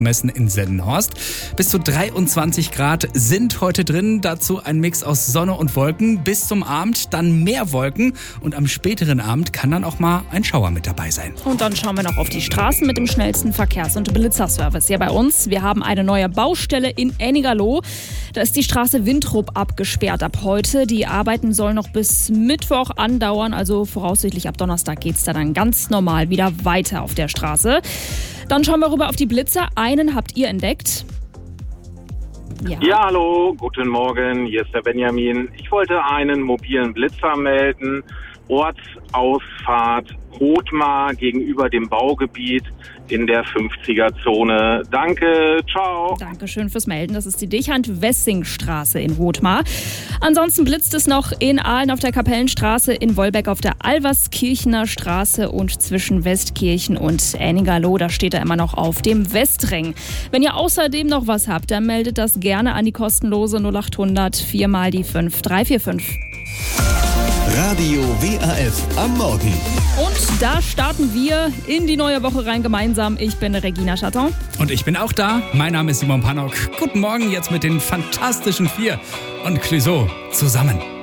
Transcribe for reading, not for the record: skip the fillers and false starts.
Messen in Sendenhorst. Bis zu 23 Grad sind heute drin. Dazu ein Mix aus Sonne und Wolken. Bis zum Abend dann mehr Wolken. Und am späteren Abend kann dann auch mal ein Schauer mit dabei sein. Und dann schauen wir noch auf die Straßen mit dem schnellsten Verkehrs- und Blitzerservice hier bei uns. Wir haben eine neue Baustelle in Ennigerloh. Da ist die Straße Wintrup abgesperrt ab heute. Die Arbeiten sollen noch bis Mittwoch andauern. Also voraussichtlich ab Donnerstag geht es dann ganz normal wieder weiter auf der Straße. Dann schauen wir rüber auf die Blitzer. Einen habt ihr entdeckt. Ja, hallo, guten Morgen, hier ist der Benjamin. Ich wollte einen mobilen Blitzer melden. Ortsausfahrt Rothmar gegenüber dem Baugebiet in der 50er-Zone. Danke, ciao. Dankeschön fürs Melden. Das ist die Dechant-Wessing-Straße in Rothmar. Ansonsten blitzt es noch in Aalen auf der Kapellenstraße, in Wolbeck auf der Alverskirchener Straße und zwischen Westkirchen und Ennigerloh. Da steht er immer noch auf dem Westring. Wenn ihr außerdem noch was habt, dann meldet das gerne an die kostenlose 0800 4 mal die 5 345. Radio WAF am Morgen. Und da starten wir in die neue Woche rein gemeinsam. Ich bin Regina Chatton. Und ich bin auch da. Mein Name ist Simon Pannock. Guten Morgen jetzt mit den Fantastischen 4 und Clouseau zusammen.